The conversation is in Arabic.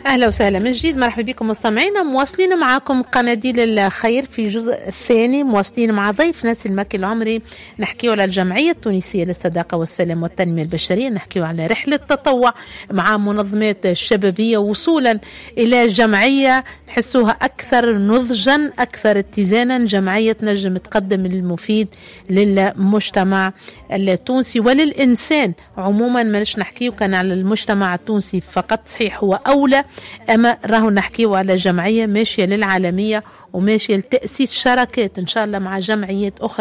أهلا وسهلا من جديد، مرحبا بكم مستمعينا. مواصلين معاكم قناديل الخير في الجزء الثاني، مواصلين مع ضيف ناس المكي العمري، نحكيه على الجمعية التونسية للصداقة والسلام والتنمية البشرية، نحكيه على رحلة تطوع مع منظمات الشبابية وصولا إلى جمعية نحسوها أكثر نضجا أكثر اتزانا، جمعية نجم تقدم المفيد للمجتمع التونسي وللإنسان عموما. ما نحكيه كان على المجتمع التونسي فقط، صحيح هو أولى، أما راهو نحكيه على جمعية ماشية للعالمية وماشية لتأسيس شراكات إن شاء الله مع جمعيات أخرى